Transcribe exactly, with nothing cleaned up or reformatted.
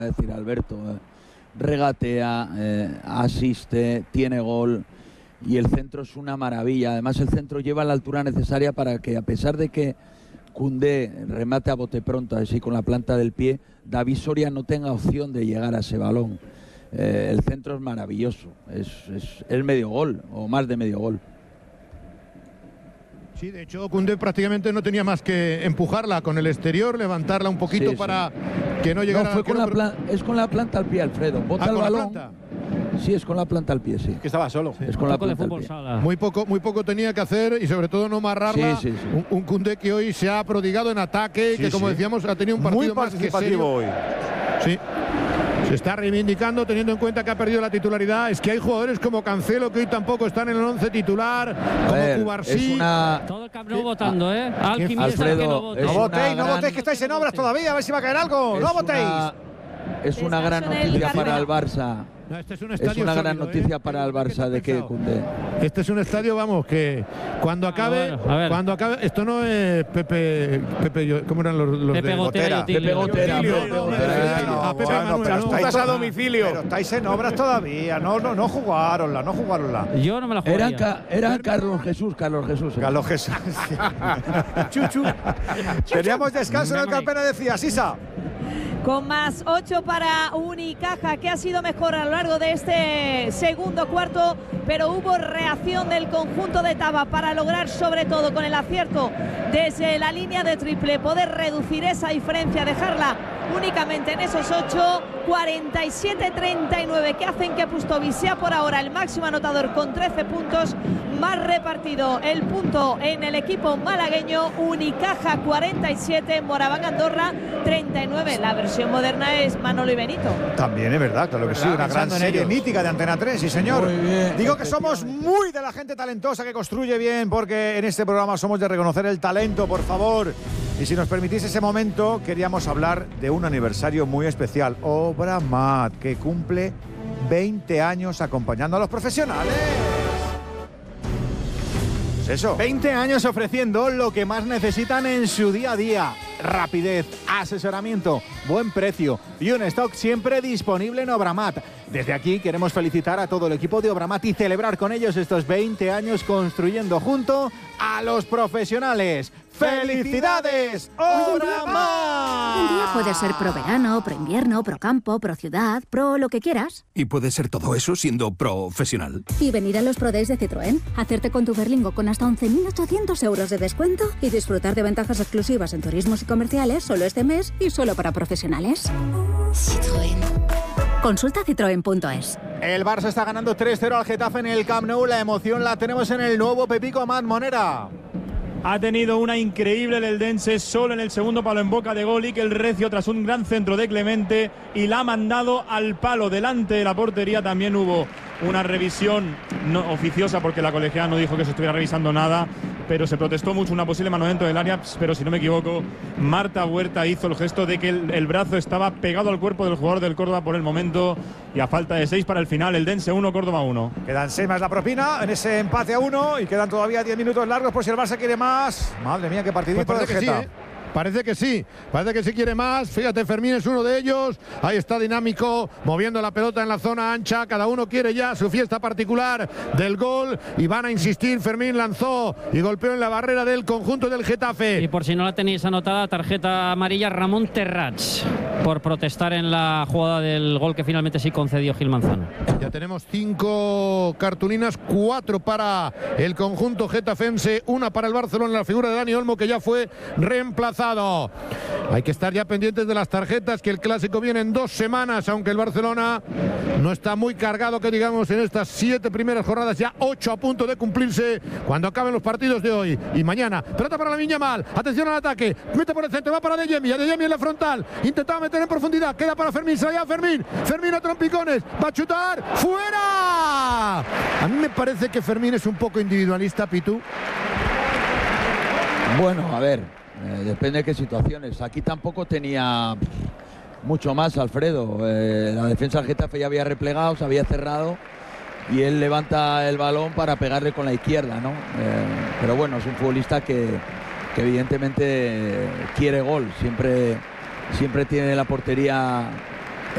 decir Alberto, eh, regatea, eh, asiste, tiene gol y el centro es una maravilla. Además el centro lleva la altura necesaria para que, a pesar de que Koundé remate a bote pronto, así con la planta del pie, David Soria no tenga opción de llegar a ese balón. Eh, el centro es maravilloso, es, es, es medio gol o más de medio gol. Sí, de hecho Koundé prácticamente no tenía más que empujarla con el exterior, levantarla un poquito, sí, para sí. que no llegara. No, fue con la plan, es con la planta al pie, Alfredo. Bota ah, el balón. Sí, es con la planta al pie, sí. Que estaba solo. Sí, es con la planta al pie. Muy poco, muy poco tenía que hacer y sobre todo no amarrarla. Sí, sí, sí. Un, un Koundé que hoy se ha prodigado en ataque, sí, que como sí. decíamos ha tenido un partido muy más que serio hoy. Sí. Se está reivindicando teniendo en cuenta que ha perdido la titularidad. Es que hay jugadores como Cancelo que hoy tampoco están en el once titular, a como ver, Cubarsí. Una... Todo el Camp Nou votando, ¿eh? Alfredo, no votéis, no votéis, gran... no votéis, que estáis en obras todavía, a ver si va a caer algo. Es no votéis. Una... Es una gran noticia para el Barça. No, este es, un es una sólido, gran noticia ¿eh? para el Barça de que Koundé. Este es un estadio, vamos, que cuando acabe, ah, bueno, cuando acabe, esto no es Pepe, Pepe, ¿cómo eran los, los Pepe de Gotera? Pepe Gotera. Estás a domicilio. Pero estáis en obras todavía, no, no, no jugaronla, no jugaronla. Yo no me la jugaría. Eran, ca eran Carlos Jesús, Carlos Jesús. ¿eh? Carlos Jesús. Chuchu. Teníamos descanso en el Campena, decía Sisa. Con más ocho para Unicaja, que ha sido mejor a lo largo de este segundo cuarto, pero hubo reacción del conjunto de Taba para lograr, sobre todo con el acierto desde la línea de triple, poder reducir esa diferencia, dejarla únicamente en esos ocho, cuarenta y siete treinta y nueve, que hacen que Pustovi sea por ahora el máximo anotador con trece puntos, más repartido el punto en el equipo malagueño. Unicaja cuarenta y siete, Moraván Andorra treinta y nueve. La versión moderna es Manolo y Benito. También es verdad, claro que sí, una gran serie mítica de Antena tres, sí señor. Digo que somos muy de la gente talentosa que construye bien, porque en este programa somos de reconocer el talento, por favor. Y si nos permitís ese momento, queríamos hablar de un aniversario muy especial. Obramat, que cumple veinte años acompañando a los profesionales. Eso. veinte años ofreciendo lo que más necesitan en su día a día. Rapidez, asesoramiento, buen precio y un stock siempre disponible en Obramat. Desde aquí queremos felicitar a todo el equipo de Obramat y celebrar con ellos estos veinte años construyendo junto a los profesionales. ¡Felicidades, Obramat! Un día puede ser pro verano, pro invierno, pro campo, pro ciudad, pro lo que quieras. Y puede ser todo eso siendo profesional. Y venir a los Pro Days de Citroën, hacerte con tu Berlingo con hasta once mil ochocientos euros de descuento y disfrutar de ventajas exclusivas en turismos y comerciales solo este mes y solo para profesionales. Citroën. Consulta citroen punto es. El Barça está ganando tres cero al Getafe en el Camp Nou. La emoción la tenemos en el nuevo Pepico Amat Monera. Ha tenido una increíble el Eldense solo en el segundo palo en boca de gol, y que el Recio, tras un gran centro de Clemente, y la ha mandado al palo delante de la portería. También hubo una revisión no oficiosa, porque la colegiada no dijo que se estuviera revisando nada, pero se protestó mucho una posible mano dentro del área. Pero si no me equivoco, Marta Huerta hizo el gesto de que el, el brazo estaba pegado al cuerpo del jugador del Córdoba por el momento, y a falta de seis para el final, el Eldense uno, Córdoba uno. Quedan seis más la propina en ese empate a uno, y quedan todavía diez minutos largos por si el Barça quiere más. Madre mía, qué partidito pues de Geta. Sí, ¿eh? Parece que sí, parece que sí quiere más. Fíjate, Fermín es uno de ellos. Ahí está dinámico, moviendo la pelota en la zona ancha. Cada uno quiere ya su fiesta particular del gol y van a insistir. Fermín lanzó y golpeó en la barrera del conjunto del Getafe. Y por si no la tenéis anotada, tarjeta amarilla Ramón Terrats por protestar en la jugada del gol que finalmente sí concedió Gil Manzano. Ya tenemos cinco cartulinas, cuatro para el conjunto getafense, una para el Barcelona, la figura de Dani Olmo, que ya fue reemplazado. Hay que estar ya pendientes de las tarjetas, que el clásico viene en dos semanas, aunque el Barcelona no está muy cargado, que digamos, en estas siete primeras jornadas, ya ocho a punto de cumplirse cuando acaben los partidos de hoy y mañana. Pelota para Lamine Yamal, atención al ataque, mete por el centro, va para Adeyemi, Adeyemi en la frontal, intentaba meter en profundidad, queda para Fermín, se allá Fermín, Fermín a trompicones, va a chutar, ¡fuera! A mí me parece que Fermín es un poco individualista, Pitu. Bueno, a ver. Eh, depende de qué situaciones. Aquí tampoco tenía mucho más, Alfredo. Eh, la defensa del Getafe ya había replegado, se había cerrado, y él levanta el balón para pegarle con la izquierda, ¿no? Eh, pero bueno, es un futbolista que, que evidentemente quiere gol. Siempre, siempre tiene la portería